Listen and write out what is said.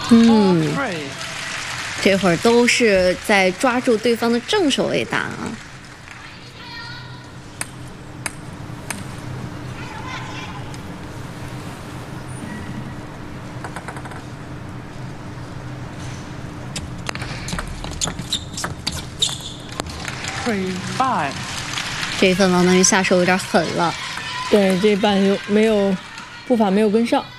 嗯，这会儿都是在抓住对方的正手位打啊。这一份王南玉下手有点狠了。 对，这一半没有步伐没有跟上。